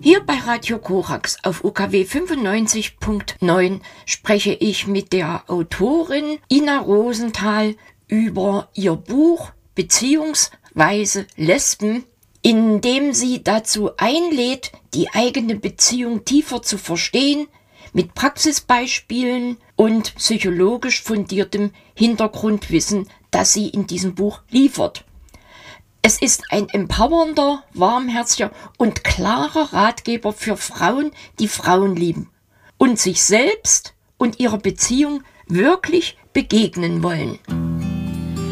Hier bei Radio Korax auf UKW 95.9 spreche ich mit der Autorin Ina Rosenthal über ihr Buch beziehungsweise Lesben, in dem sie dazu einlädt, die eigene Beziehung tiefer zu verstehen, mit Praxisbeispielen und psychologisch fundiertem Hintergrundwissen, das sie in diesem Buch liefert. Es ist ein empowernder, warmherziger und klarer Ratgeber für Frauen, die Frauen lieben und sich selbst und ihrer Beziehung wirklich begegnen wollen.